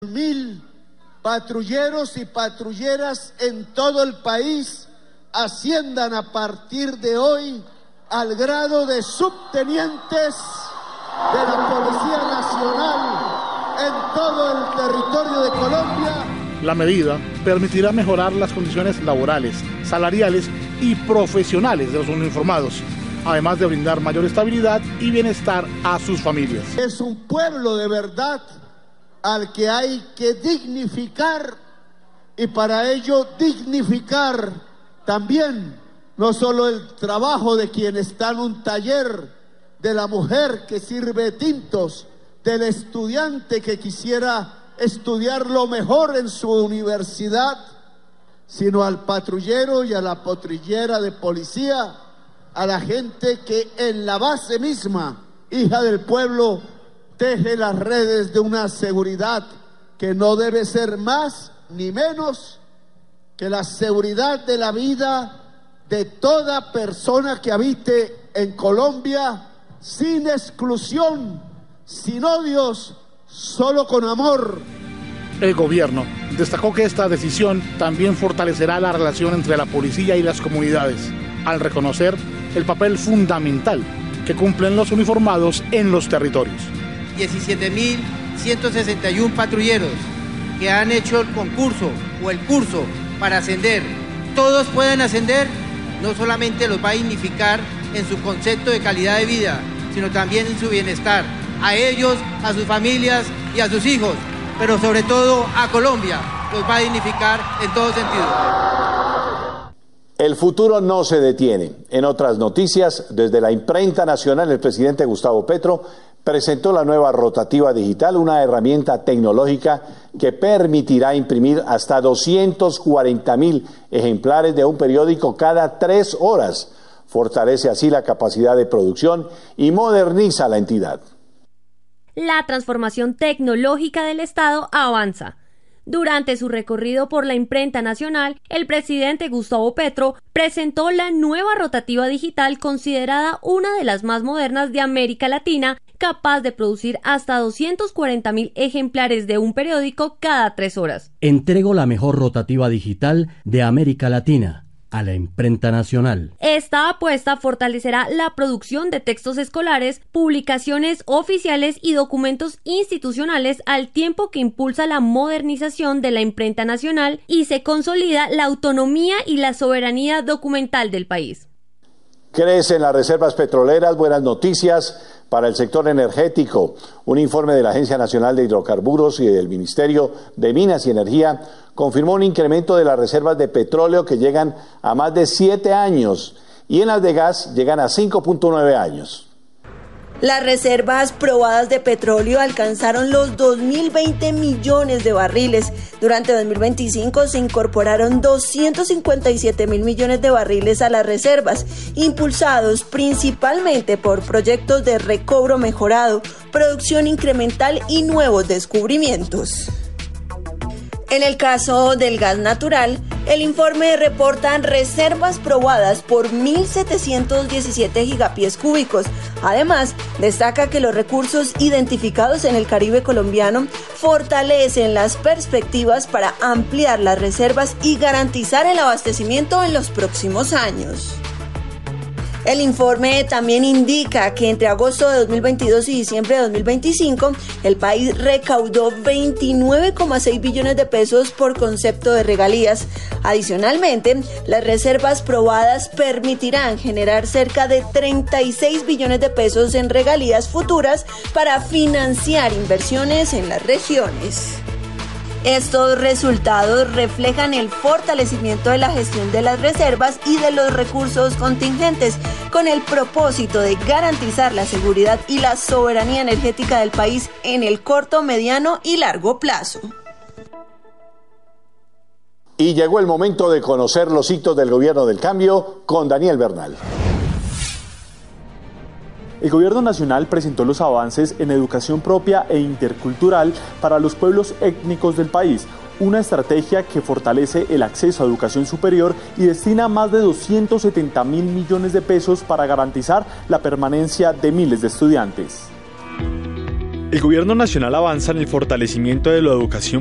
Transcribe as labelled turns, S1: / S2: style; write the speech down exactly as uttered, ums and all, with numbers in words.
S1: Mil patrulleros y patrulleras en todo el país asciendan a partir de hoy al grado de subtenientes de la Policía Nacional en todo el territorio de Colombia.
S2: La medida permitirá mejorar las condiciones laborales, salariales y profesionales de los uniformados, además de brindar mayor estabilidad y bienestar a sus familias.
S1: Es un pueblo de verdad al que hay que dignificar, y para ello dignificar también no solo el trabajo de quien está en un taller, de la mujer que sirve tintos, del estudiante que quisiera estudiar lo mejor en su universidad, sino al patrullero y a la patrullera de policía, a la gente que en la base misma, hija del pueblo, teje las redes de una seguridad que no debe ser más ni menos que la seguridad de la vida de toda persona que habite en Colombia, sin exclusión, sin odios, solo con amor.
S2: El gobierno destacó que esta decisión también fortalecerá la relación entre la policía y las comunidades, al reconocer el papel fundamental que cumplen los uniformados en los territorios.
S3: diecisiete mil ciento sesenta y uno patrulleros que han hecho el concurso o el curso para ascender. Todos pueden ascender, no solamente los va a dignificar en su concepto de calidad de vida, sino también en su bienestar, a ellos, a sus familias y a sus hijos, pero sobre todo a Colombia, los va a dignificar en todo sentido.
S4: El futuro no se detiene. En otras noticias, desde la imprenta nacional, el presidente Gustavo Petro presentó la nueva rotativa digital, una herramienta tecnológica que permitirá imprimir hasta doscientos cuarenta mil ejemplares de un periódico cada tres horas. Fortalece así la capacidad de producción y moderniza la entidad.
S5: La transformación tecnológica del Estado avanza. Durante su recorrido por la imprenta nacional, el presidente Gustavo Petro presentó la nueva rotativa digital, considerada una de las más modernas de América Latina, capaz de producir hasta doscientos cuarenta mil ejemplares de un periódico cada tres horas.
S6: Entrego la mejor rotativa digital de América Latina a la imprenta nacional.
S5: Esta apuesta fortalecerá la producción de textos escolares, publicaciones oficiales y documentos institucionales, al tiempo que impulsa la modernización de la imprenta nacional y se consolida la autonomía y la soberanía documental del país.
S4: Crecen las reservas petroleras, buenas noticias para el sector energético. Un informe de la Agencia Nacional de Hidrocarburos y del Ministerio de Minas y Energía confirmó un incremento de las reservas de petróleo que llegan a más de siete años y en las de gas llegan a cinco punto nueve años.
S7: Las reservas probadas de petróleo alcanzaron los dos mil veinte millones de barriles. Durante dos mil veinticinco se incorporaron doscientos cincuenta y siete mil millones de barriles a las reservas, impulsados principalmente por proyectos de recobro mejorado, producción incremental y nuevos descubrimientos. En el caso del gas natural, el informe reporta reservas probadas por mil setecientos diecisiete gigapies cúbicos. Además, destaca que los recursos identificados en el Caribe colombiano fortalecen las perspectivas para ampliar las reservas y garantizar el abastecimiento en los próximos años. El informe también indica que entre agosto de dos mil veintidós y diciembre de dos mil veinticinco, el país recaudó veintinueve coma seis billones de pesos por concepto de regalías. Adicionalmente, las reservas probadas permitirán generar cerca de treinta y seis billones de pesos en regalías futuras para financiar inversiones en las regiones. Estos resultados reflejan el fortalecimiento de la gestión de las reservas y de los recursos contingentes, con el propósito de garantizar la seguridad y la soberanía energética del país en el corto, mediano y largo plazo.
S4: Y llegó el momento de conocer los hitos del gobierno del cambio con Daniel Bernal.
S8: El Gobierno Nacional presentó los avances en educación propia e intercultural para los pueblos étnicos del país, una estrategia que fortalece el acceso a educación superior y destina más de doscientos setenta mil millones de pesos para garantizar la permanencia de miles de estudiantes. El gobierno nacional avanza en el fortalecimiento de la educación